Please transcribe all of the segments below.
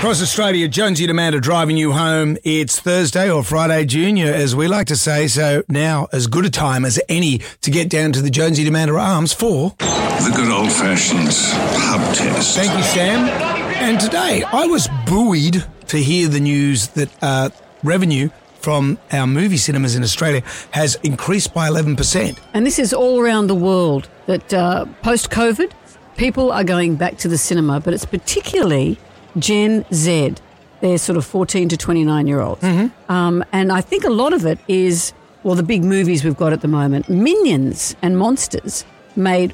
Across Australia, Jonesy and Amanda driving you home. It's Thursday or Friday Junior, as we like to say. So now, as good a time as any to get down to the Jonesy and Amanda Arms for the good old-fashioned pub test. Thank you, Sam. And today, I was buoyed to hear the news that revenue from our movie cinemas in Australia has increased by 11%. And this is all around the world, that post-COVID, people are going back to the cinema, but it's particularly Gen Z. They're sort of 14 to 29-year-olds. Mm-hmm. And I think a lot of it is, well, the big movies we've got at the moment. Minions and Monsters made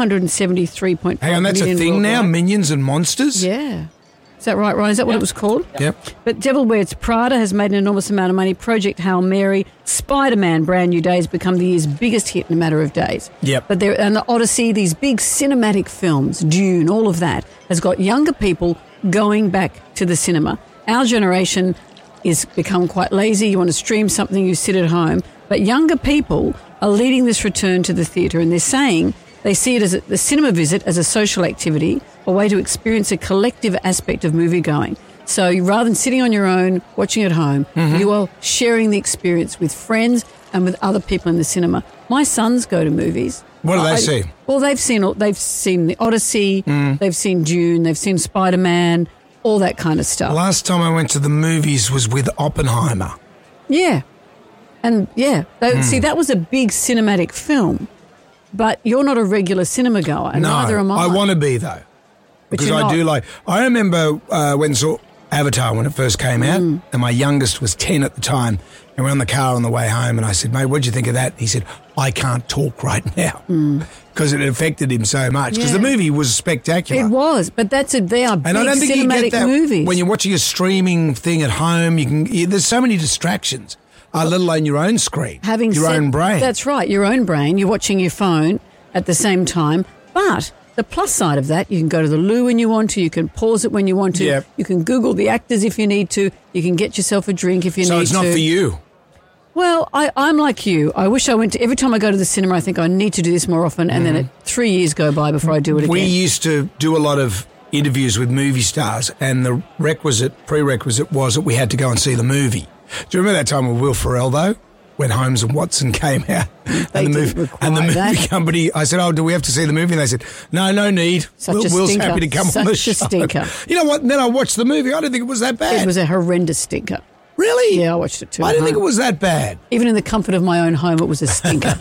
$473.5 million. Hang on, that's a thing now, Minions and Monsters? Yeah. Is that right, Ryan? Is that what it was called? Yep. But Devil Wears Prada has made an enormous amount of money. Project Hail Mary, Spider-Man, Brand New Day has become the year's biggest hit in a matter of days. Yep. But and the Odyssey, these big cinematic films, Dune, all of that, has got younger people going back to the cinema. Our generation is become quite lazy. You want to stream something, you sit at home. But younger people are leading this return to the theatre, and they're saying they see it as the cinema visit as a social activity, a way to experience a collective aspect of movie-going. So rather than sitting on your own, watching at home, you are sharing the experience with friends and with other people in the cinema. My sons go to movies. What do they see? Well, they've seen the Odyssey, they've seen Dune, they've seen Spider-Man, all that kind of stuff. Last time I went to the movies was with Oppenheimer. Yeah. And, see, that was a big cinematic film. But you're not a regular cinema goer, and neither am I. I want to be, though. Because I do like... I remember when saw Avatar when it first came out, and my youngest was 10 at the time, and we're on the car on the way home, and I said, mate, what'd you think of that? He said, I can't talk right now, because it affected him so much, because the movie was spectacular. It was, but they are big and I don't think cinematic you get that movies. when you're watching a streaming thing at home, there's so many distractions. Let alone your own screen, your own brain. That's right, your own brain. You're watching your phone at the same time. But the plus side of that, you can go to the loo when you want to. You can pause it when you want to. Yep. You can Google the actors if you need to. You can get yourself a drink if you need to. So it's not for you? Well, I'm like you. I wish I went to... Every time I go to the cinema, I think I need to do this more often, and then 3 years go by before I do it again. We used to do a lot of interviews with movie stars, and the prerequisite was that we had to go and see the movie. Do you remember that time with Will Ferrell, though, when Holmes and Watson came out? And the movie company, I said, oh, do we have to see the movie? And they said, no need. Will's happy to come on the show. Such a stinker. You know what? And then I watched the movie. I didn't think it was that bad. It was a horrendous stinker. Really? Yeah, I watched it too. I didn't think it was that bad. Even in the comfort of my own home, it was a stinker.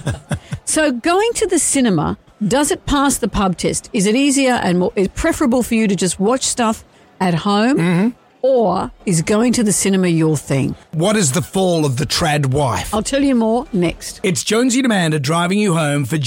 So going to the cinema, does it pass the pub test? Is it easier and more? Is it preferable for you to just watch stuff at home? Or is going to the cinema your thing? What is the fall of the trad wife? I'll tell you more next. It's Jonesy and Amanda driving you home for